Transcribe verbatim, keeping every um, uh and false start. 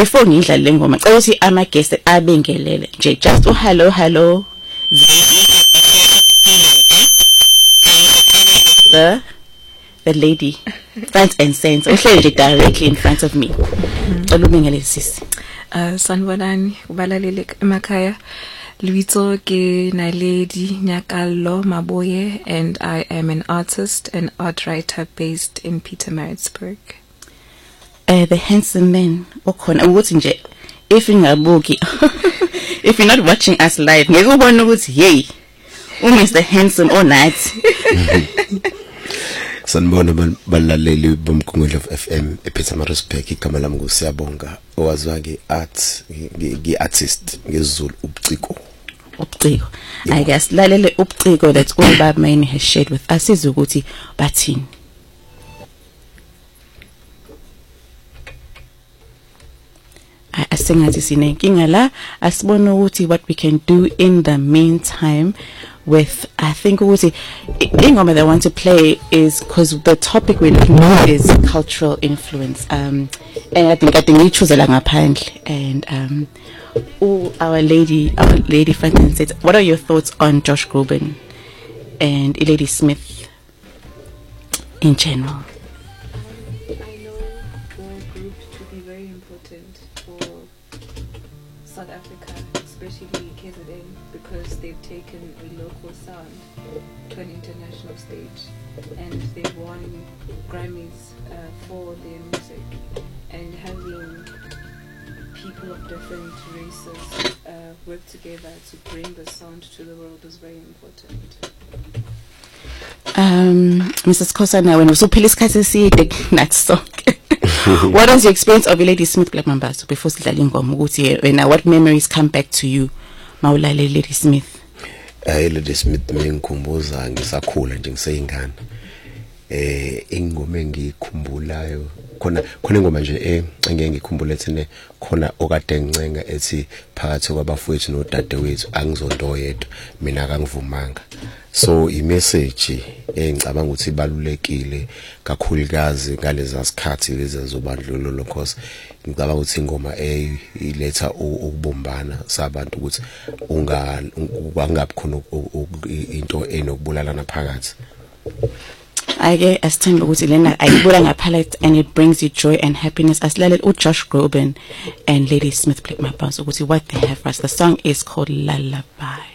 before ngidlale le ngoma cela ukuthi ama guest abengelele nje just oh hello hello the the lady front and center uhleli directly in front of me cela ubingelele sisi. Uh, sanibonani ubalalele emakhaya. Luito ke Naledi Nyakalo Maboye, and I am an artist and art writer based in Pietermaritzburg. Uh, the handsome man okhona ukuthi nje if ingabuki if you're not watching us live ngeke ubone ukuthi hey uMister Handsome or not. Sanibona balaleli bomkhumbulo of F M ePietermaritzburg. Igama lami nguSiyabonga owazwa ngeart ngeartist ngesiZulu ubuciko ubuciko. I guess lalele ubuciko that uBaba Mani has shared with us is ukuthi bathini. Asingathi sinenkinga la asibona ukuthi what we can do in the meantime with I think ukuthi ingoma that I want to play is because the topic we're looking at is cultural influence, um and I think I think we choose la ngaphandle, and um oh, our lady our lady friend said, what are your thoughts on Josh Groban and Lady Smith in general? I know the group to be very important for South Africa, especially K Z N, because they've taken a local sound to an international stage, and they've won Grammys uh, for their music, and having people of different races uh, work together to bring the sound to the world is very important. Um, Missus Kosana, when so police can see that song. What was your experience of Lady Smith Black Mambazo before Sidalingom Guti? And what memories come back to you, Maula Lady Smith? Eh Lady Smith mengikhumbuza ngisakhula nje ngiseyingane. Eh ingoma engikhumbulayo khona khona ingoma nje eh engeke ngikhumbule ethene khona okade ngicenga ethi phakathi kwabafowethu nodadewethu angizonto yedwa mina akangivumanga. So I message engicabanga ukuthi ibalulekile kakhulukazi ngalezi sikhathi lezi zobandlululo, because ngicabanga ukuthi ingoma eh iletha ukubumbana sabantu ukuthi unga ungabi khona into enokubulalana phakathi. I get as time ukuthi lena ayibula ngaphalate, and it brings you joy and happiness. Asilale uJosh Groban and Lady Smith Black Mambazo ukuthi what they have for us. The song is called Lullaby.